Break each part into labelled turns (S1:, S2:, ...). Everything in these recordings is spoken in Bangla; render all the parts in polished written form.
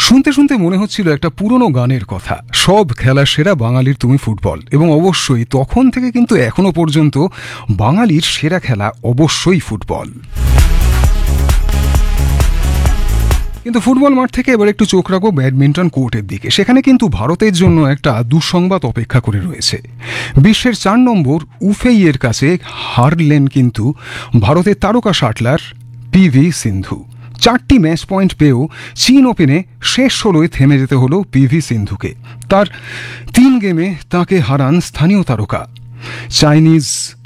S1: শুনতে শুনতে মনে হচ্ছিল একটা পুরনো গানের কথা, সব খেলা সেরা বাঙালির তুমি ফুটবল। এবং অবশ্যই তখন থেকে কিন্তু এখনো পর্যন্ত বাঙালির সেরা খেলা অবশ্যই ফুটবল। কিন্তু ফুটবল মাঠ থেকে এবার একটু চোখ রাখো ব্যাডমিন্টন কোর্টের দিকে। সেখানে কিন্তু ভারতের জন্য একটা দুঃসংবাদ অপেক্ষা করে রয়েছে। বিশ্বের 4 নম্বর উফেইয়ের কাছে হারলেন কিন্তু ভারতের তারকা শাটলার পিভি সিন্ধু। 4টি ম্যাচ পয়েন্ট পেয়েও চীন ওপেনে শেষ 16-এ থেমে যেতে হলো পিভি সিন্ধুকে। তার 3 গেমে তাকে হারান স্থানীয় তারকা চাইনিজ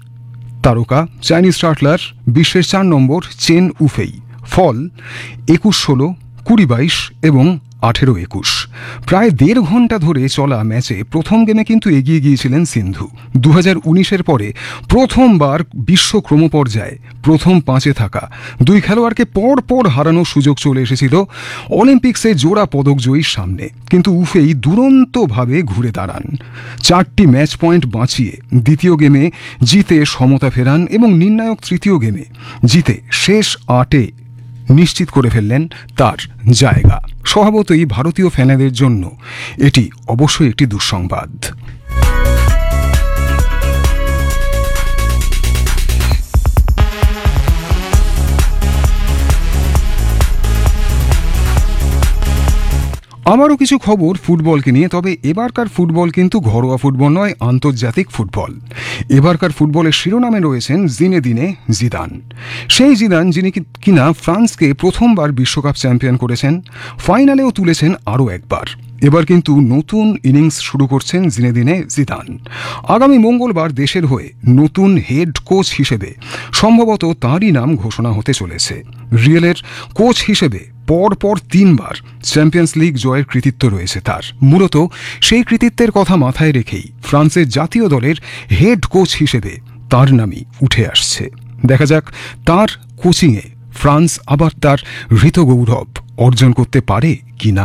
S1: শাটলার বিশ্বের 4 নম্বর চেন উফেই। ফল 21-16, 20-22 এবং 18-21। প্রায় 1.5 ঘন্টা ধরে চলা ম্যাচে প্রথম গেমে কিন্তু এগিয়ে গিয়েছিলেন সিন্ধু। 2019-এর পরে প্রথমবার বিশ্ব ক্রমপর্যায়ে প্রথম 5-এ থাকা 2 খেলোয়াড়কে পর হারানোর সুযোগ চলে এসেছিল অলিম্পিক্সে জোড়া পদকজয়ীর সামনে। কিন্তু উফেই দুরন্তভাবে ঘুরে দাঁড়ান, 4টি ম্যাচ পয়েন্ট বাঁচিয়ে দ্বিতীয় গেমে জিতে সমতা ফেরান এবং নির্ণায়ক তৃতীয় গেমে জিতে শেষ 8-এ নিশ্চিত করে ফেললেন তার জায়গা। স্বভাবতই ভারতীয় ফ্যানেদের জন্য এটি অবশ্যই একটি দুঃসংবাদ। আমারও কিছু খবর ফুটবলকে নিয়ে, তবে এবারকার ফুটবল কিন্তু ঘরোয়া ফুটবল নয়, আন্তর্জাতিক ফুটবল। এবারকার ফুটবলের শিরোনামে রয়েছেন জিনেদিনে জিদান। সেই জিদান যিনি কিনা ফ্রান্সকে প্রথমবার বিশ্বকাপ চ্যাম্পিয়ন করেছেন, ফাইনালেও তুলেছেন আরও একবার। এবার কিন্তু নতুন ইনিংস শুরু করছেন জিনেদিনে জিদান। আগামী মঙ্গলবার দেশের হয়ে নতুন হেড কোচ হিসেবে সম্ভবত তাঁরই নাম ঘোষণা হতে চলেছে। রিয়েলের কোচ হিসেবে পরপর 3 বার চ্যাম্পিয়ন্স লিগ জয়ের কৃতিত্ব রয়েছে তার। মূলত সেই কৃতিত্বের কথা মাথায় রেখেই ফ্রান্সের জাতীয় দলের হেড কোচ হিসেবে তার নামই উঠে আসছে। দেখা যাক তার কোচিংয়ে ফ্রান্স আবার তার হৃতগৌরব অর্জন করতে পারে কিনা।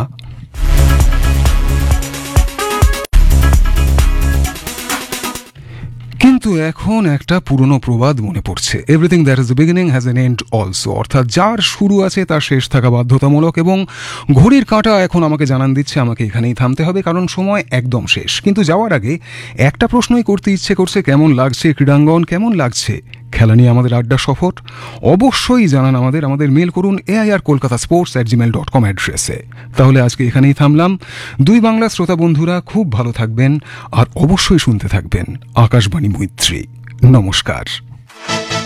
S1: কিন্তু এখন একটা পুরনো প্রবাদ মনে পড়ছে, everything that is the beginning has N and also. অর্থাৎ যার শুরু আছে তার শেষ থাকা বাধ্যতামূলক। এবং ঘড়ির কাঁটা এখন আমাকে জানান দিচ্ছে আমাকে এখানেই থামতে হবে, কারণ সময় একদম শেষ। কিন্তু যাওয়ার আগে একটা প্রশ্নই করতে ইচ্ছে করছে, কেমন লাগছে ক্রীড়াঙ্গন, কেমন লাগছে খেলা নিয়ে আমাদের আড্ডা সফর? অবশ্যই জানান আমাদের মেল করুন airkolkatasports@gmail.com অ্যাড্রেসে। তাহলে আজকে এখানেই থামলাম। 2 বাংলা শ্রোতা বন্ধুরা খুব ভালো থাকবেন আর অবশ্যই শুনতে থাকবেন আকাশবাণী মৈত্রী। নমস্কার।